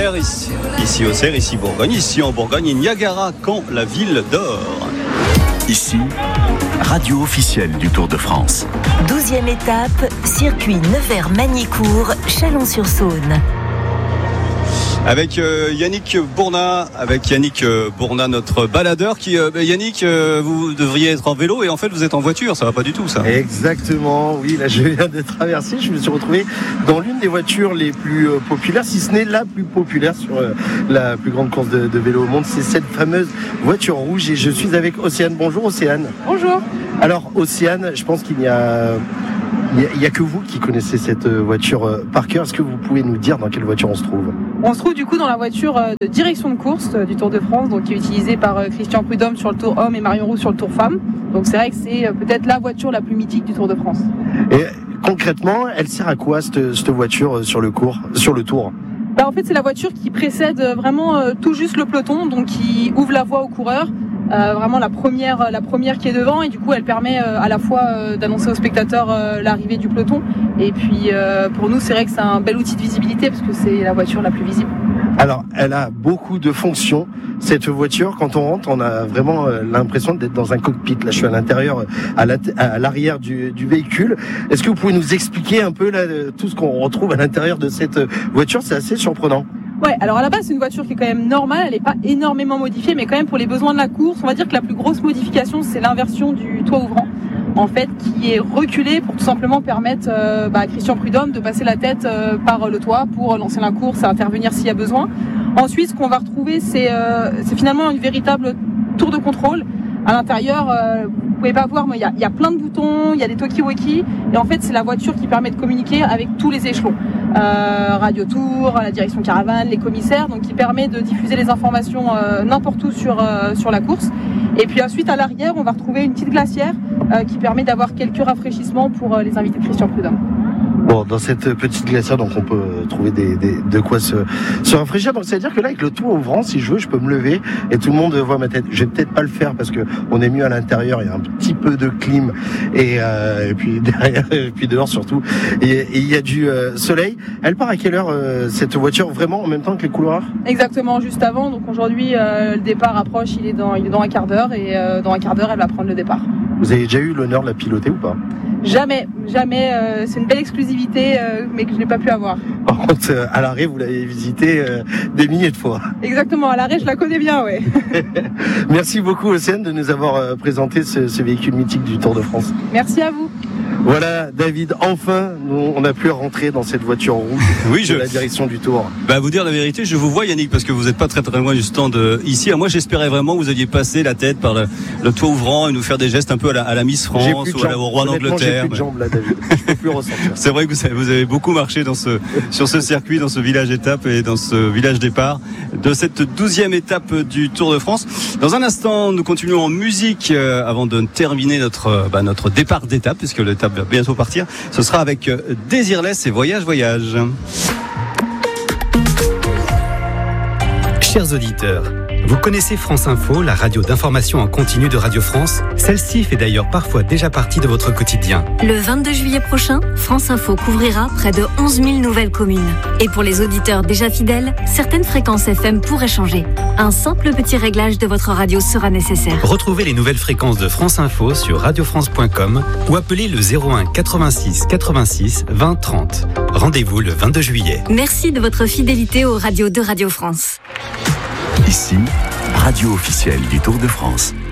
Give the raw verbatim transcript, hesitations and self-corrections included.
Auxerre, ici, ici Auxerre, ici Bourgogne, ici en Bourgogne, Niagara, quand la ville dort. Ici, radio officielle du Tour de France. douzième étape, circuit Nevers-Magny-Cours, Chalon-sur-Saône. Avec euh, Yannick Bournat, avec Yannick euh, Bournat, notre baladeur qui, euh, Yannick, euh, vous devriez être en vélo et en fait vous êtes en voiture, ça va pas du tout ça. Exactement, oui, là je viens de traverser, je me suis retrouvé dans l'une des voitures les plus euh, populaires, si ce n'est la plus populaire sur euh, la plus grande course de, de vélo au monde, c'est cette fameuse voiture rouge et je suis avec Océane. Bonjour Océane. Bonjour. Alors Océane, je pense qu'il n'y a... Il n'y a, a que vous qui connaissez cette voiture euh, par cœur. Est-ce que vous pouvez nous dire dans quelle voiture on se trouve ? On se trouve du coup dans la voiture euh, de direction de course euh, du Tour de France, donc qui est utilisée par euh, Christian Prudhomme sur le Tour Homme et Marion Roux sur le Tour Femme. Donc c'est vrai que c'est euh, peut-être la voiture la plus mythique du Tour de France. Et concrètement, elle sert à quoi cette, cette voiture sur le cours, sur le Tour ? Bah, en fait, c'est la voiture qui précède vraiment euh, tout juste le peloton, donc qui ouvre la voie aux coureurs. Euh, vraiment la première, la première qui est devant et du coup elle permet euh, à la fois euh, d'annoncer aux spectateurs euh, l'arrivée du peloton et puis euh, pour nous c'est vrai que c'est un bel outil de visibilité parce que c'est la voiture la plus visible. Alors elle a beaucoup de fonctions cette voiture, quand on rentre on a vraiment euh, l'impression d'être dans un cockpit. Là je suis à l'intérieur, à, la, à l'arrière du, du véhicule. Est-ce que vous pouvez nous expliquer un peu là, tout ce qu'on retrouve à l'intérieur de cette voiture? C'est assez surprenant. Ouais, alors à la base c'est une voiture qui est quand même normale, elle n'est pas énormément modifiée, mais quand même pour les besoins de la course, on va dire que la plus grosse modification c'est l'inversion du toit ouvrant, en fait, qui est reculé pour tout simplement permettre euh, bah, à Christian Prudhomme de passer la tête euh, par le toit pour lancer la course et intervenir s'il y a besoin. Ensuite, ce qu'on va retrouver, c'est, euh, c'est finalement une véritable tour de contrôle. À l'intérieur, euh, vous pouvez pas voir, mais il y a, y a plein de boutons, il y a des talkie-walkie, et en fait c'est la voiture qui permet de communiquer avec tous les échelons. Euh, Radio Tour, la direction caravane, les commissaires, donc qui permet de diffuser les informations euh, n'importe où sur, euh, sur la course. Et puis ensuite à l'arrière, on va retrouver une petite glacière euh, qui permet d'avoir quelques rafraîchissements pour euh, les invités de Christian Prudhomme. Bon, dans cette petite glacière, donc on peut trouver des, des, de quoi se, se rafraîchir. Donc c'est-à-dire que là, avec le toit ouvrant, si je veux, je peux me lever et tout le monde voit ma tête. Je vais peut-être pas le faire parce que on est mieux à l'intérieur. Il y a un petit peu de clim et, euh, et puis derrière, et puis dehors surtout. Et, et il y a du euh, soleil. Elle part à quelle heure euh, cette voiture, vraiment en même temps que les coureurs ? Exactement, juste avant. Donc aujourd'hui, euh, le départ approche. Il est dans, il est dans un quart d'heure et euh, dans un quart d'heure, elle va prendre le départ. Vous avez déjà eu l'honneur de la piloter ou pas ? Jamais, jamais. Euh, c'est une belle exclusivité, euh, mais que je n'ai pas pu avoir. Par contre, euh, à l'arrêt, vous l'avez visité euh, des milliers de fois. Exactement, à l'arrêt, je la connais bien, ouais. Merci beaucoup, Océane, de nous avoir euh, présenté ce, ce véhicule mythique du Tour de France. Merci à vous. Voilà, David, enfin, nous, on a pu rentrer dans cette voiture rouge oui, je... de la direction du Tour. Bah, vous dire la vérité, je vous vois, Yannick, parce que vous n'êtes pas très très loin du stand euh, ici. Alors, moi, j'espérais vraiment que vous aviez passé la tête par le, le toit ouvrant et nous faire des gestes un peu à la, à la Miss France ou à la, au roi d'Angleterre. J'ai plus de jambes là, David. Je peux plus ressentir. C'est vrai que vous avez, vous avez beaucoup marché dans ce, sur ce circuit, dans ce village étape et dans ce village départ de cette douzième étape du Tour de France. Dans un instant, nous continuons en musique euh, avant de terminer notre, bah, notre départ d'étape, puisque l'étape va bientôt partir. Ce sera avec Désirless et Voyage Voyage. Chers auditeurs, vous connaissez France Info, la radio d'information en continu de Radio France. Celle-ci fait d'ailleurs parfois déjà partie de votre quotidien. Le vingt-deux juillet prochain, France Info couvrira près de onze mille nouvelles communes. Et pour les auditeurs déjà fidèles, certaines fréquences F M pourraient changer. Un simple petit réglage de votre radio sera nécessaire. Retrouvez les nouvelles fréquences de France Info sur radio france point com ou appelez le zéro un quatre-vingt-six quatre-vingt-six vingt trente. Rendez-vous le vingt-deux juillet. Merci de votre fidélité aux radios de Radio France. Ici, radio officielle du Tour de France.